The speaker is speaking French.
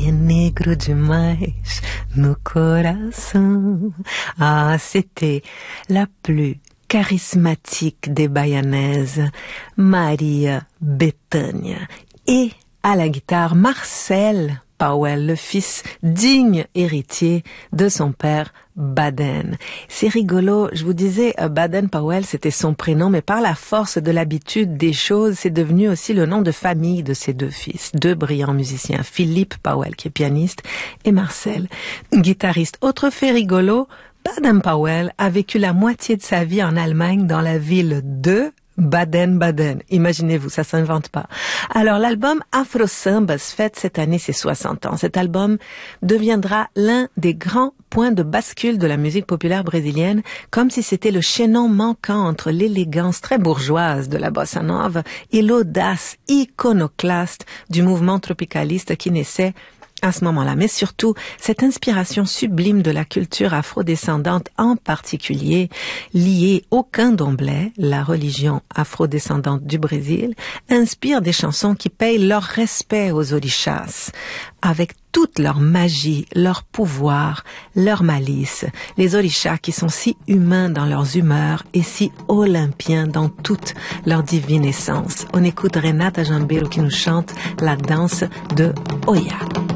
ele é negro demais no coração. Ah, c'était la plus charismatique des Bahianaises, Maria Bethânia. Et à la guitare, Marcel Powell, le fils digne héritier de son père Baden. C'est rigolo, je vous disais, Baden Powell, c'était son prénom, mais par la force de l'habitude des choses, c'est devenu aussi le nom de famille de ses deux fils, deux brillants musiciens, Philippe Powell, qui est pianiste, et Marcel, guitariste. Autre fait rigolo, Baden Powell a vécu la moitié de sa vie en Allemagne, dans la ville de Baden-Baden. Imaginez-vous, ça s'invente pas. Alors, l'album Afro Sambas fête cette année ses 60 ans. Cet album deviendra l'un des grands points de bascule de la musique populaire brésilienne, comme si c'était le chaînon manquant entre l'élégance très bourgeoise de la bossa nova et l'audace iconoclaste du mouvement tropicaliste qui naissait à ce moment-là, mais surtout, cette inspiration sublime de la culture afrodescendante, en particulier liée au candomblé, la religion afrodescendante du Brésil, inspire des chansons qui payent leur respect aux orishas, avec toute leur magie, leur pouvoir, leur malice. Les orishas qui sont si humains dans leurs humeurs et si olympiens dans toute leur divine essence. On écoute Renata Jambeiro qui nous chante la danse de Oya.